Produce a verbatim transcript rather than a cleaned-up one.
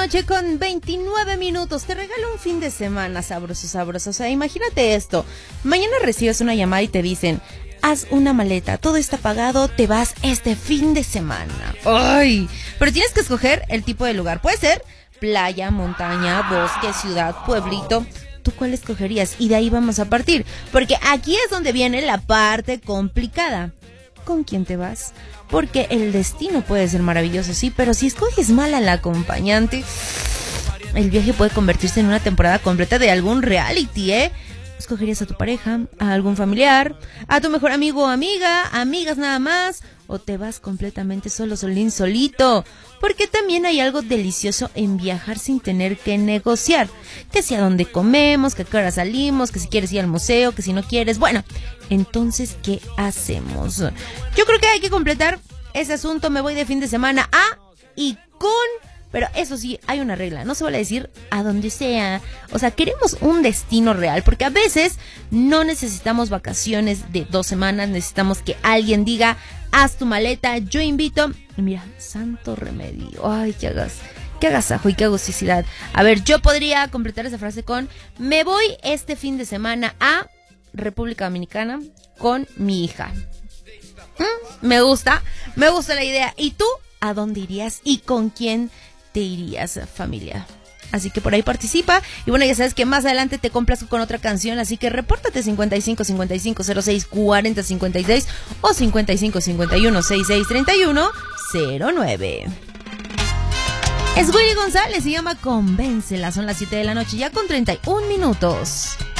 noche con veintinueve minutos. Te regalo un fin de semana sabroso, sabroso. O sea, imagínate esto. Mañana recibes una llamada y te dicen, haz una maleta, todo está pagado, te vas este fin de semana. ¡Ay! Pero tienes que escoger el tipo de lugar. Puede ser playa, montaña, bosque, ciudad, pueblito. ¿Tú cuál escogerías? Y de ahí vamos a partir. Porque aquí es donde viene la parte complicada. ¿Con quién te vas? Porque el destino puede ser maravilloso, sí, pero si escoges mal al acompañante, el viaje puede convertirse en una temporada completa de algún reality, ¿eh? ¿Escogerías a tu pareja, a algún familiar, a tu mejor amigo o amiga, amigas nada más? ¿O te vas completamente solo, solín, solito? Porque también hay algo delicioso en viajar sin tener que negociar. Que si a dónde comemos, que a qué hora salimos, que si quieres ir al museo, que si no quieres. Bueno, entonces, ¿qué hacemos? Yo creo que hay que completar ese asunto. Me voy de fin de semana a y con... Pero eso sí, hay una regla, no se vale decir a donde sea. O sea, queremos un destino real, porque a veces no necesitamos vacaciones de dos semanas, necesitamos que alguien diga, haz tu maleta, yo invito. Y mira, santo remedio, ay, que hagas, que agasajo y qué agusticidad. A ver, yo podría completar esa frase con, me voy este fin de semana a República Dominicana con mi hija. ¿Mm? Me gusta, me gusta la idea. ¿Y tú a dónde irías y con quién te irías, familia? Así que por ahí participa. Y bueno, ya sabes que más adelante te complazco con otra canción, así que repórtate cincuenta y cinco cincuenta y cinco cero seis cuarenta cincuenta y seis o cincuenta y cinco cincuenta y uno sesenta y seis treinta y uno cero nueve. Es Willy González, se llama Convéncela. Son las siete de la noche ya con treinta y un minutos.